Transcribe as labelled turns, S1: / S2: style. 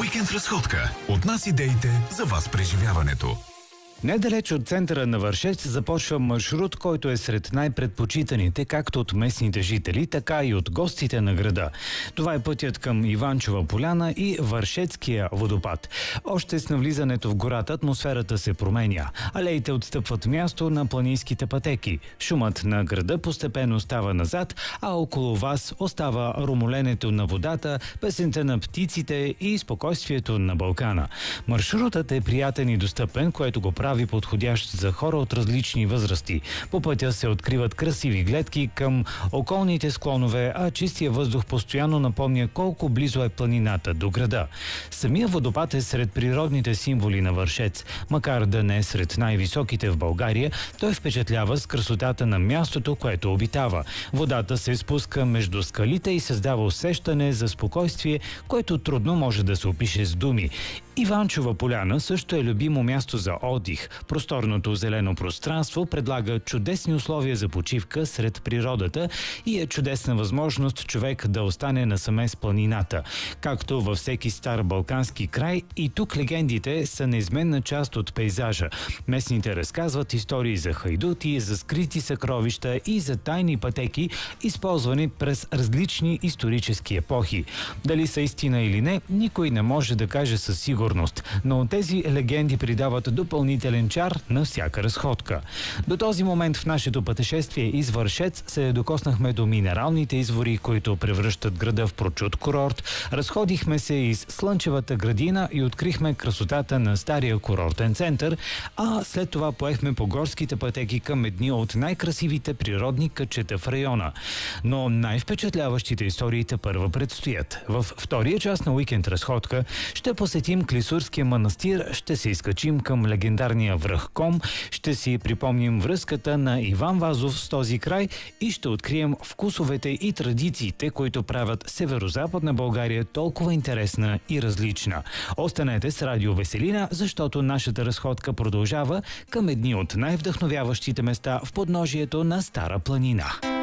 S1: Уикенд разходка. От нас идеите за вас преживяването.
S2: Недалеч от центъра на Вършец започва маршрут, който е сред най-предпочитаните както от местните жители, така и от гостите на града. Това е пътят към Иванчова поляна и Вършецкия водопад. Още с навлизането в гората атмосферата се променя. Алеите отстъпват място на планинските пътеки. Шумът на града постепенно става назад, а около вас остава ромоленето на водата, песента на птиците и спокойствието на Балкана. Маршрутът е приятен и достъпен, което го прави подходящ за хора от различни възрасти. По пътя се откриват красиви гледки към околните склонове, а чистия въздух постоянно напомня колко близо е планината до града. Самия водопад е сред природните символи на Вършец. Макар да не е сред най-високите в България, той впечатлява с красотата на мястото, което обитава. Водата се спуска между скалите и създава усещане за спокойствие, което трудно може да се опише с думи. Иванчова поляна също е любимо място за отдих. Просторното зелено пространство предлага чудесни условия за почивка сред природата и е чудесна възможност човек да остане насаме с планината. Както във всеки стар балкански край, и тук легендите са неизменна част от пейзажа. Местните разказват истории за хайдути, за скрити съкровища и за тайни пътеки, използвани през различни исторически епохи. Дали са истина или не, никой не може да каже със сигурност, но тези легенди придават допълнителен чар на всяка разходка. До този момент в нашето пътешествие из Вършец се докоснахме до минералните извори, които превръщат града в прочут курорт. Разходихме се из Слънчевата градина и открихме красотата на стария курортен център, а след това поехме по горските пътеки към едни от най-красивите природни кътчета в района. Но най-впечатляващите истории тепърва предстоят. Във втория част на уикенд разходка ще посетим Клисурския манастир, ще се изкачим към легендарния връх Ком, ще си припомним връзката на Иван Вазов с този край и ще открием вкусовете и традициите, които правят северо-западна България толкова интересна и различна. Останете с Радио Веселина, защото нашата разходка продължава към едни от най-вдъхновяващите места в подножието на Стара планина.